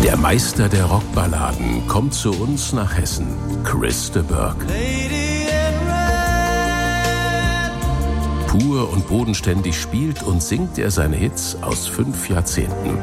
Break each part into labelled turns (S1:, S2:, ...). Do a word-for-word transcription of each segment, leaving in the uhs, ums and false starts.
S1: Der Meister der Rockballaden kommt zu uns nach Hessen, Chris de Burgh. Pur und bodenständig spielt und singt er seine Hits aus fünf Jahrzehnten.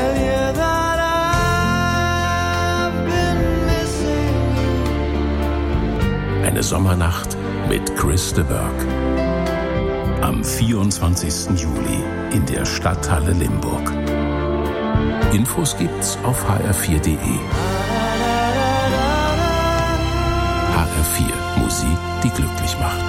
S1: Eine Sommernacht mit Chris de Burgh. Am vierundzwanzigsten Juli in der Stadthalle Limburg. Infos gibt's auf h r vier punkt d e. H R vier, Musik, die glücklich macht.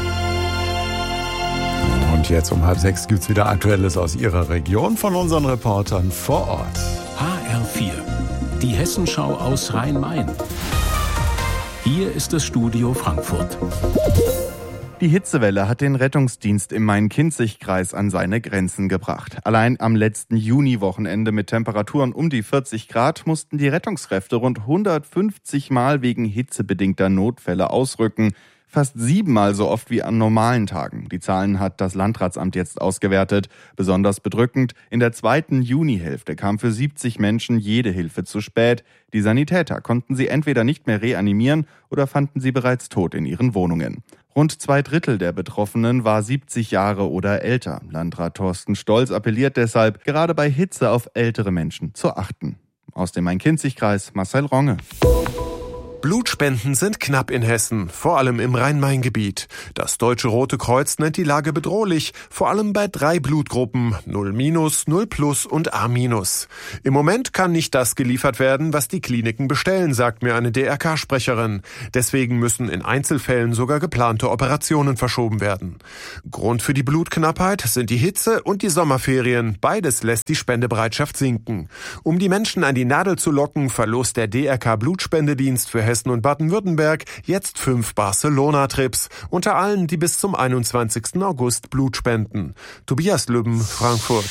S2: Und jetzt um halb sechs gibt's wieder Aktuelles aus Ihrer Region von unseren Reportern vor Ort.
S1: H R vier, die Hessenschau aus Rhein-Main. Hier ist das Studio Frankfurt.
S3: Die Hitzewelle hat den Rettungsdienst im Main-Kinzig-Kreis an seine Grenzen gebracht. Allein am letzten Juni-Wochenende mit Temperaturen um die vierzig Grad mussten die Rettungskräfte rund hundertfünfzig Mal wegen hitzebedingter Notfälle ausrücken. Fast siebenmal so oft wie an normalen Tagen. Die Zahlen hat das Landratsamt jetzt ausgewertet. Besonders bedrückend, in der zweiten Junihälfte kam für siebzig Menschen jede Hilfe zu spät. Die Sanitäter konnten sie entweder nicht mehr reanimieren oder fanden sie bereits tot in ihren Wohnungen. Rund zwei Drittel der Betroffenen war siebzig Jahre oder älter. Landrat Thorsten Stolz appelliert deshalb, gerade bei Hitze auf ältere Menschen zu achten. Aus dem Main-Kinzig-Kreis Marcel Ronge.
S4: Blutspenden sind knapp in Hessen, vor allem im Rhein-Main-Gebiet. Das Deutsche Rote Kreuz nennt die Lage bedrohlich, vor allem bei drei Blutgruppen, null minus, null plus und A minus. Im Moment kann nicht das geliefert werden, was die Kliniken bestellen, sagt mir eine D R K-Sprecherin. Deswegen müssen in Einzelfällen sogar geplante Operationen verschoben werden. Grund für die Blutknappheit sind die Hitze und die Sommerferien. Beides lässt die Spendebereitschaft sinken. Um die Menschen an die Nadel zu locken, verlost der D R K-Blutspendedienst für Hessen und Baden-Württemberg jetzt fünf Barcelona-Trips, unter allen, die bis zum einundzwanzigsten August Blut spenden. Tobias Lübben, Frankfurt.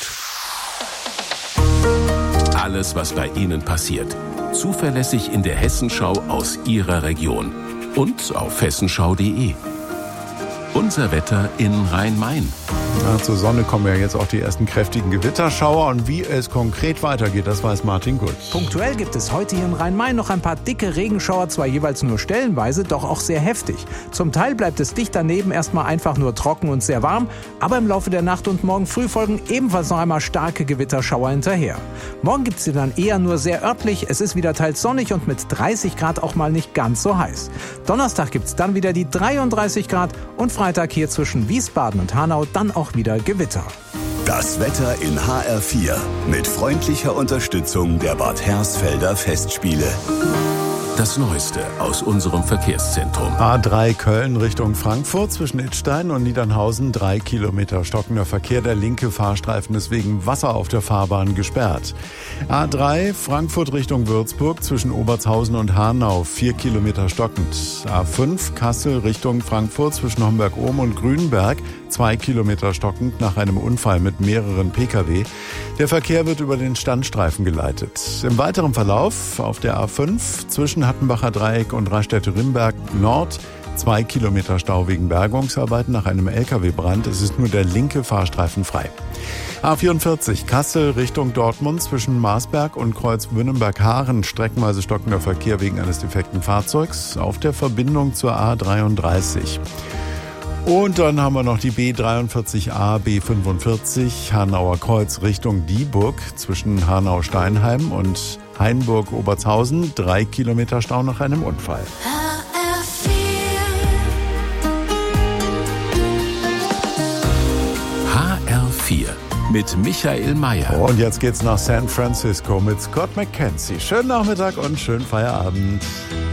S1: Alles, was bei Ihnen passiert, zuverlässig in der Hessenschau aus Ihrer Region und auf hessenschau punkt de. Unser Wetter in Rhein-Main.
S2: Ja, zur Sonne kommen ja jetzt auch die ersten kräftigen Gewitterschauer. Und wie es konkret weitergeht, das weiß Martin Gut.
S5: Punktuell gibt es heute hier in Rhein-Main noch ein paar dicke Regenschauer, zwar jeweils nur stellenweise, doch auch sehr heftig. Zum Teil bleibt es dicht daneben erstmal einfach nur trocken und sehr warm, aber im Laufe der Nacht und morgen früh folgen ebenfalls noch einmal starke Gewitterschauer hinterher. Morgen gibt es sie dann eher nur sehr örtlich, es ist wieder teils sonnig und mit dreißig Grad auch mal nicht ganz so heiß. Donnerstag gibt es dann wieder die dreiunddreißig Grad und Freitag hier zwischen Wiesbaden und Hanau dann auch wieder Gewitter.
S6: Das Wetter in H R vier mit freundlicher Unterstützung der Bad Hersfelder Festspiele.
S1: Das Neueste aus unserem Verkehrszentrum.
S2: A drei Köln Richtung Frankfurt zwischen Idstein und Niedernhausen. Drei Kilometer stockender Verkehr. Der linke Fahrstreifen ist wegen Wasser auf der Fahrbahn gesperrt. A drei Frankfurt Richtung Würzburg zwischen Obertshausen und Hanau. Vier Kilometer stockend. A fünf Kassel Richtung Frankfurt zwischen Homberg-Ohm und Grünberg. Zwei Kilometer stockend nach einem Unfall mit mehreren Pkw. Der Verkehr wird über den Standstreifen geleitet. Im weiteren Verlauf auf der A fünf zwischen Hattenbacher Dreieck und Rastedt-Rimberg Nord. Zwei Kilometer Stau wegen Bergungsarbeiten nach einem L K W-Brand. Es ist nur der linke Fahrstreifen frei. A vierundvierzig Kassel Richtung Dortmund zwischen Marsberg und Kreuz Wünnenberg-Haaren. Streckenweise stockender Verkehr wegen eines defekten Fahrzeugs auf der Verbindung zur A dreiunddreißig. Und dann haben wir noch die B dreiundvierzig A, B fünfundvierzig, Hanauer Kreuz Richtung Dieburg zwischen Hanau-Steinheim und Hainburg-Obertshausen. Drei Kilometer Stau nach einem Unfall.
S1: H R vier mit Michael Mayer.
S2: Und jetzt geht's nach San Francisco mit Scott McKenzie. Schönen Nachmittag und schönen Feierabend.